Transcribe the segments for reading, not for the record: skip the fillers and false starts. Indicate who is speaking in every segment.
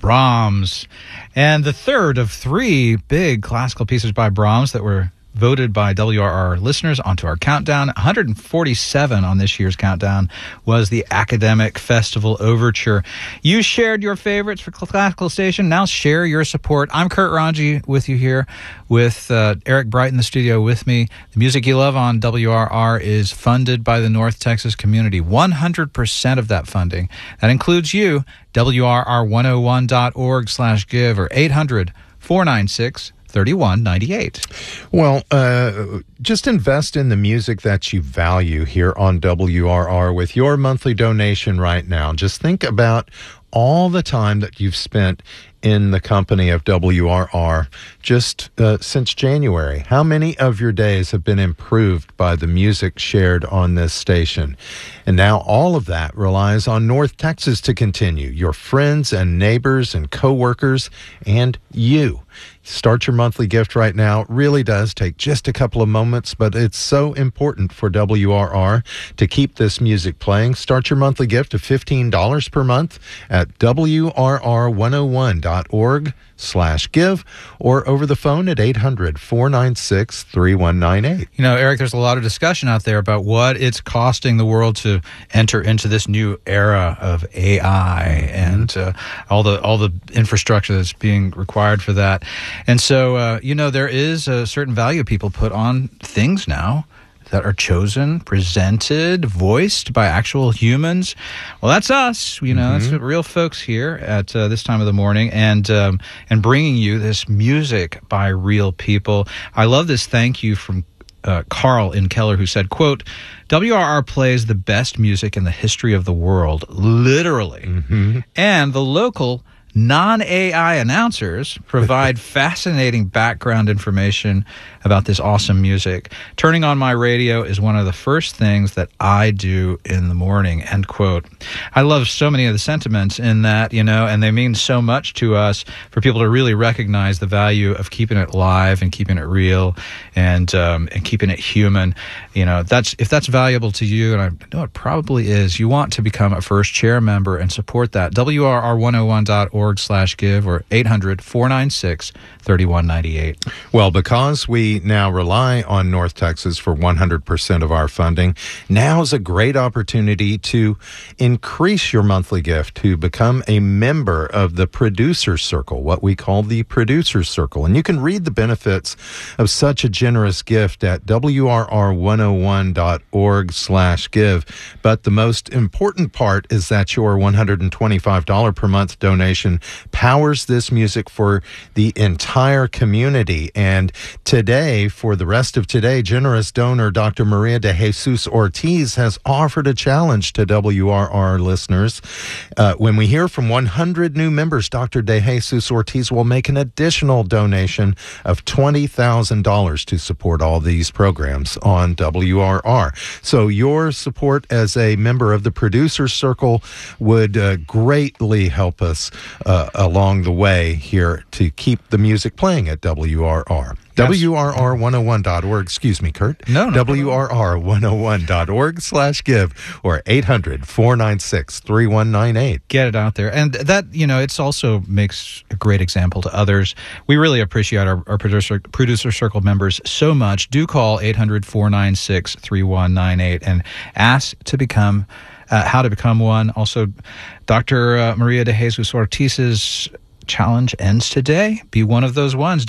Speaker 1: Brahms. And the third of three big classical pieces by Brahms that were voted by WRR listeners onto our countdown. 147 on this year's countdown was the Academic Festival Overture. You shared your favorites for Classical Station. Now share your support. I'm Kurt Ranji with you here with Eric Bright in the studio with me. The music you love on WRR is funded by the North Texas community. 100% of that funding. That includes you. WRR101.org/give or 800-496-3198.
Speaker 2: Well, just invest in the music that you value here on WRR with your monthly donation right now. Just think about all the time that you've spent in the company of WRR just since January. How many of your days have been improved by the music shared on this station? And now all of that relies on North Texas to continue. Your friends and neighbors and coworkers and you. Start your monthly gift right now. It really does take just a couple of moments, but it's so important for WRR to keep this music playing. Start your monthly gift of $15 per month at WRR101.org/give or over the phone at 800-496-3198.
Speaker 1: You know, Eric, there's a lot of discussion out there about what it's costing the world to enter into this new era of AI and all the infrastructure that's being required for that. And so, there is a certain value people put on things now that are chosen, presented, voiced by actual humans. Well, that's us. That's the real folks here at this time of the morning, and bringing you this music by real people. I love this thank you from Carl in Keller, who said, quote, WRR plays the best music in the history of the world, literally. And the local non-AI announcers provide fascinating background information about this awesome music. Turning on my radio is one of the first things that I do in the morning, end quote. I love so many of the sentiments in that, and they mean so much to us for people to really recognize the value of keeping it live and keeping it real and keeping it human. If that's valuable to you, and I know it probably is, you want to become a first chair member and support that. WRR101.org/give or 800-496-3198.
Speaker 2: Well, because we now rely on North Texas for 100% of our funding, now's a great opportunity to increase your monthly gift, to become a member of the Producer Circle, what we call the Producer Circle. And you can read the benefits of such a generous gift at WRR101.org/give. But the most important part is that your $125 per month donation powers this music for the entire community. And today, for the rest of today, generous donor Dr. Maria de Jesus Ortiz has offered a challenge to WRR listeners. When we hear from 100 new members, Dr. de Jesus Ortiz will make an additional donation of $20,000 to support all these programs on WRR. So your support as a member of the Producer Circle would greatly help us along the way here to keep the music playing at WRR. Yes. WRR101.org, excuse me, Kurt.
Speaker 1: No.
Speaker 2: WRR101.org/give or 800-496-3198.
Speaker 1: Get it out there. And that, it's also makes a great example to others. We really appreciate our producer Circle members so much. Do call 800-496-3198 and ask to become, how to become one. Also, Dr. Maria de Jesus Ortiz's challenge ends today. Be one of those ones.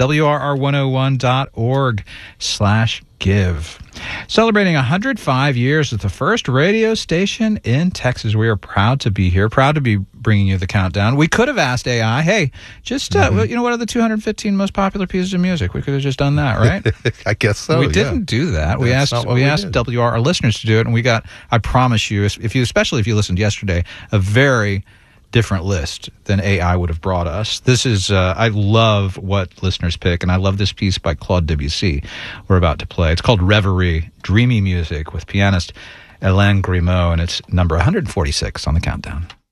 Speaker 1: WRR101.org/give. Celebrating 105 years as the first radio station in Texas. We are proud to be here, proud to be bringing you the countdown. We could have asked AI, hey, just, what are the 215 most popular pieces of music? We could have just done that, right?
Speaker 2: I guess so.
Speaker 1: We didn't do that. We asked WRR listeners to do it, and we got, I promise you, especially if you listened yesterday, a very different list than AI would have brought us. This is, I love what listeners pick, and I love this piece by Claude Debussy we're about to play. It's called Reverie, dreamy music with pianist Hélène Grimaud, and it's number 146 on the countdown.